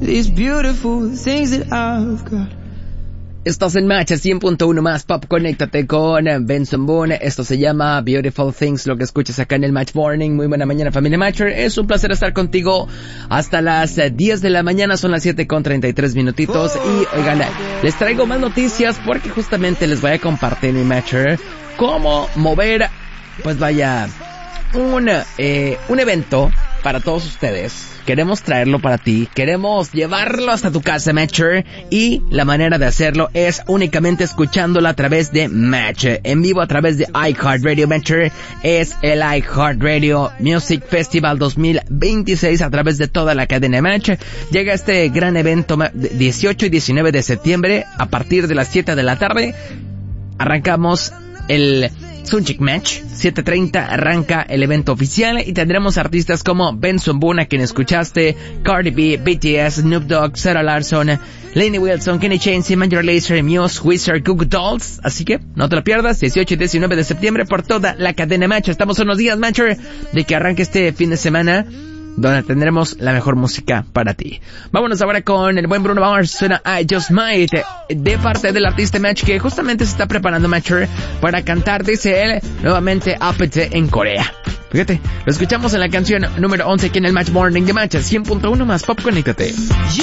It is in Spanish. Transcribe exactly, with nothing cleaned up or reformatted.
these beautiful things that I've got. Estás en Match cien punto uno más Pop. Conéctate con Benson Boone. Esto se llama Beautiful Things, lo que escuchas acá en el Match Morning. Muy buena mañana, familia Matcher. Es un placer estar contigo hasta las diez de la mañana. Son las siete con treinta y tres minutitos. Y oigan, les traigo más noticias porque justamente les voy a compartir, mi Matcher, cómo mover, pues vaya, un, eh, un evento para todos ustedes. Queremos traerlo para ti, queremos llevarlo hasta tu casa, Matcher, y la manera de hacerlo es únicamente escuchándolo a través de Match, en vivo a través de iHeartRadio. Matcher es el iHeartRadio Music Festival dos mil veintiséis a través de toda la cadena Match. Llega este gran evento dieciocho y diecinueve de septiembre a partir de las siete de la tarde. Arrancamos el Sunchick Match, siete treinta arranca el evento oficial y tendremos artistas como Benson Boone, a quien escuchaste, Cardi B, B T S, Snoop Dogg, Sarah Larson, Lainey Wilson, Kenny Chesney, Major Lazer, Muse, Wizard, Google Dolls. Así que no te lo pierdas, dieciocho y diecinueve de septiembre por toda la cadena Match. Estamos unos días, Matcher, de que arranque este fin de semana, donde tendremos la mejor música para ti. Vámonos ahora con el buen Bruno Mars. Suena I Just Might, de parte del artista Match, que justamente se está preparando, Matcher, para cantar, dice él, nuevamente Apete en Corea. Fíjate, lo escuchamos en la canción número once aquí en el Match Morning de Match cien punto uno más Pop. Conéctate.